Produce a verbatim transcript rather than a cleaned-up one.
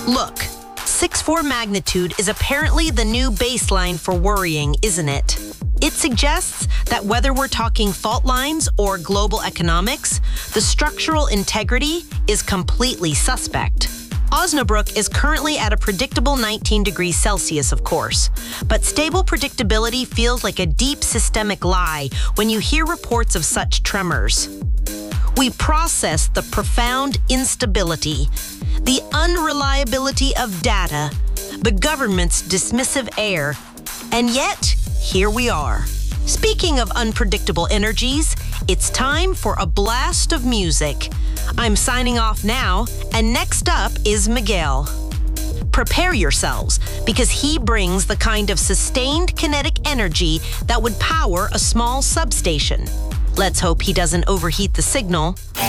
Look, six point four magnitude is apparently the new baseline for worrying, isn't it? It suggests that whether we're talking fault lines or global economics, the structural integrity is completely suspect. Osnabrück is currently at a predictable nineteen degrees Celsius, of course, but stable predictability feels like a deep systemic lie when you hear reports of such tremors. We process the profound instability, the unreliability of data, the government's dismissive air, and yet, here we are. Speaking of unpredictable energies, it's time for a blast of music. I'm signing off now, and next up is Miguel. Prepare yourselves, because he brings the kind of sustained kinetic energy that would power a small substation. Let's hope he doesn't overheat the signal.